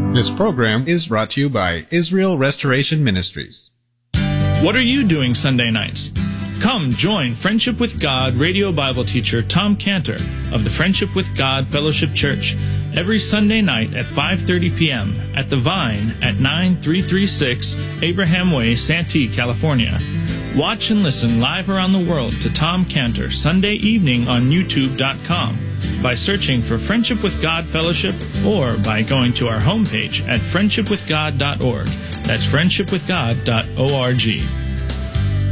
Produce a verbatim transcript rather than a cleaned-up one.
This program is brought to you by Israel Restoration Ministries. What are you doing Sunday nights? Come join Friendship with God radio Bible teacher Tom Cantor of the Friendship with God Fellowship Church every Sunday night at five thirty p.m. at The Vine at nine three three six Abraham Way, Santee, California. Watch and listen live around the world to Tom Cantor Sunday evening on YouTube dot com by searching for Friendship with God Fellowship or by going to our homepage at friendship with god dot org. That's friendship with god dot org.